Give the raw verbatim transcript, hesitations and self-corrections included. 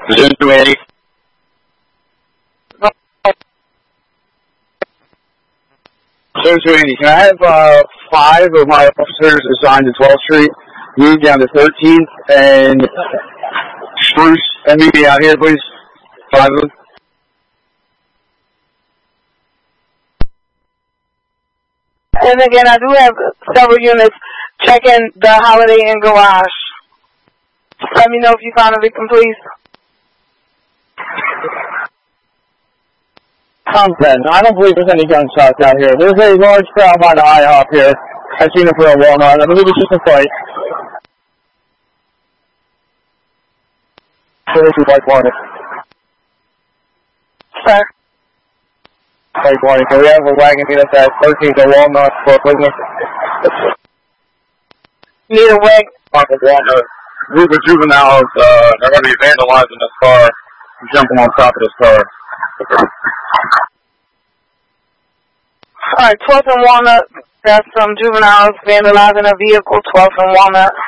Zoom two eighty. Zoom two eighty. Can I have uh, five of my officers assigned to twelfth Street move down to thirteenth and Spruce and meet me out here, please? Five of them. And again, I do have several units checking the Holiday Inn garage. Let me know if you found a victim, please. Content. I don't believe there's any gunshots out here. There's a large crowd by the IHOP here. I've seen it for a Walnut. I believe it's just a fight. White Warning. Sir. White Warning. Can we have a wagon meet us at thirteenth and Walnut for business? Need a wagon. Walnut. Group of juveniles, uh, they're going to be vandalizing this car, jumping on top of this car. Alright, twelfth and Walnut. That's some juveniles vandalizing a vehicle, twelfth and Walnut.